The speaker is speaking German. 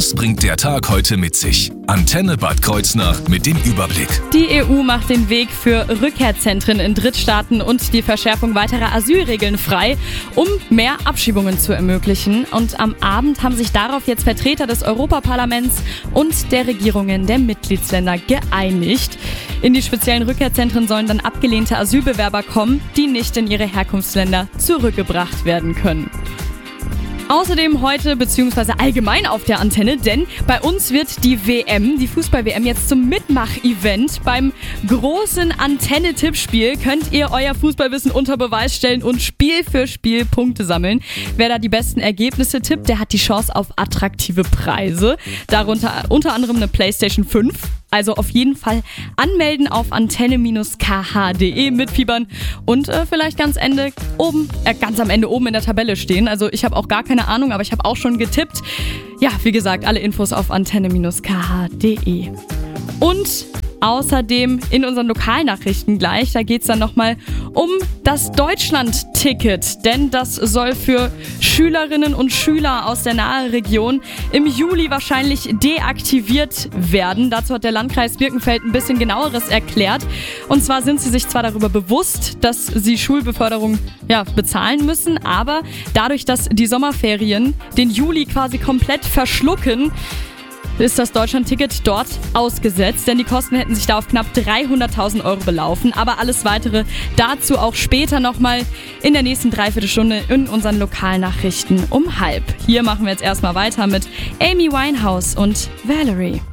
Was bringt der Tag heute mit sich? Antenne Bad Kreuznach mit dem Überblick. Die EU macht den Weg für Rückkehrzentren in Drittstaaten und die Verschärfung weiterer Asylregeln frei, um mehr Abschiebungen zu ermöglichen. Und am Abend haben sich darauf jetzt Vertreter des Europaparlaments und der Regierungen der Mitgliedsländer geeinigt. In die speziellen Rückkehrzentren sollen dann abgelehnte Asylbewerber kommen, die nicht in ihre Herkunftsländer zurückgebracht werden können. Außerdem heute bzw. allgemein auf der Antenne, denn bei uns wird die WM, die Fußball-WM, jetzt zum Mitmach-Event. Beim großen Antenne-Tippspiel könnt ihr euer Fußballwissen unter Beweis stellen und Spiel für Spiel Punkte sammeln. Wer da die besten Ergebnisse tippt, der hat die Chance auf attraktive Preise. Darunter unter anderem eine PlayStation 5. Also auf jeden Fall anmelden auf antenne-kh.de mitfiebern und vielleicht ganz am Ende oben in der Tabelle stehen. Also ich habe auch gar keine Ahnung, aber ich habe auch schon getippt. Ja, wie gesagt, alle Infos auf antenne-kh.de. Und außerdem in unseren Lokalnachrichten gleich, da geht es dann nochmal um das Deutschland-Ticket, denn das soll für Schülerinnen und Schüler aus der nahen Region im Juli wahrscheinlich deaktiviert werden. Dazu hat der Landkreis Birkenfeld ein bisschen genaueres erklärt. Und zwar sind sie sich zwar darüber bewusst, dass sie Schulbeförderung bezahlen müssen, aber dadurch, dass die Sommerferien den Juli quasi komplett verschlucken, ist das Deutschland-Ticket dort ausgesetzt, denn die Kosten hätten sich da auf knapp 300.000 Euro belaufen. Aber alles Weitere dazu auch später nochmal in der nächsten Dreiviertelstunde in unseren Lokalnachrichten um 12:30. Hier machen wir jetzt erstmal weiter mit Amy Winehouse und Valerie.